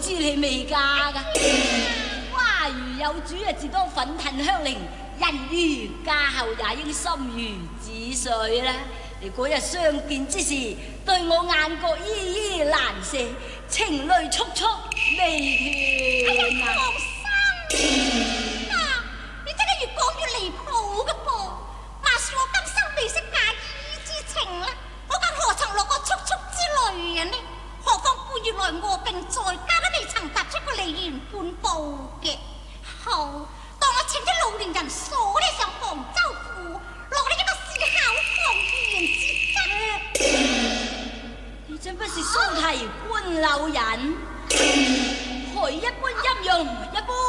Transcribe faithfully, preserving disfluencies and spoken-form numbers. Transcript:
知你未嫁噶。花如有主啊，自當奮騰香菱；人如嫁後也應心如止水啦。你嗰日相見之時，對我眼角依依難捨，情淚速速未斷啊！ 唐生啊，你真係越講越離譜噶噃！話說我今生未識嫁衣之情啦，我更何曾落過速速之淚啊呢？何況半月來臥病在家，都未曾踏出過梨園半步嘅。好，當我請啲老年人鎖你上杭州府，落你一個思考狂言之質。 你真不是蘇提官陋人，佢一般音容，一般